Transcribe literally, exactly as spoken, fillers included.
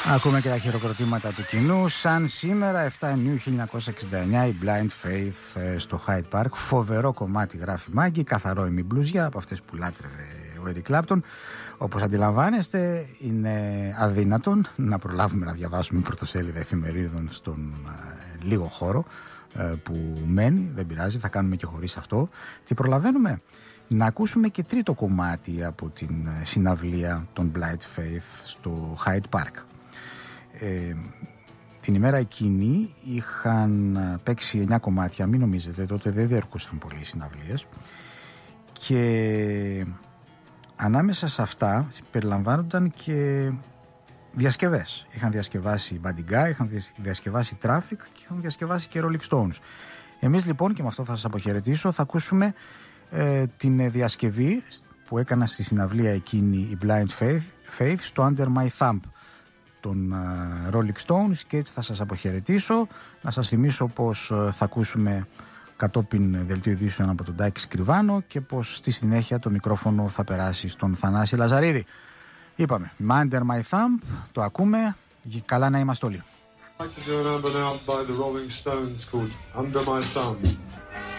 Ακούμε και τα χειροκροτήματα του κοινού. Σαν σήμερα, επτά Ιουνίου χίλια εννιακόσια εξήντα εννιά, η Blind Faith στο Hyde Park. Φοβερό κομμάτι, γράφει Μάγκη. Καθαρό ημιμπλουζιά από αυτές που λάτρευε ο Eric Clapton. Όπως αντιλαμβάνεστε, είναι αδύνατον να προλάβουμε να διαβάσουμε πρωτοσέλιδα εφημερίδων στον ε, λίγο χώρο ε, που μένει. Δεν πειράζει, θα κάνουμε και χωρίς αυτό. Τι προλαβαίνουμε? Να ακούσουμε και τρίτο κομμάτι από την συναυλία των Blind Faith στο Hyde Park. Ε, την ημέρα εκείνη είχαν παίξει εννιά κομμάτια, μην νομίζετε, τότε δεν διαρκούσαν πολλοί συναυλίες, και ανάμεσα σε αυτά περιλαμβάνονταν και διασκευές. Είχαν διασκευάσει Buddy Guy, είχαν διασκευάσει Traffic και είχαν διασκευάσει και Rolling Stones. Εμείς λοιπόν, και με αυτό θα σας αποχαιρετήσω, θα ακούσουμε ε, την διασκευή που έκανα στη συναυλία εκείνη η Blind Faith, Faith στο Under My Thumb των uh, Rolling Stones, και έτσι θα σας αποχαιρετήσω. Να σας θυμίσω πως uh, θα ακούσουμε κατόπιν δελτίο ειδήσεων από τον Τάκη Σκριβάνο και πως στη συνέχεια το μικρόφωνο θα περάσει στον Θανάση Λαζαρίδη. Είπαμε, Under My Thumb, το ακούμε, καλά να είμαστε όλοι. I'd like to do a number now by the Rolling Stones called Under My Thumb.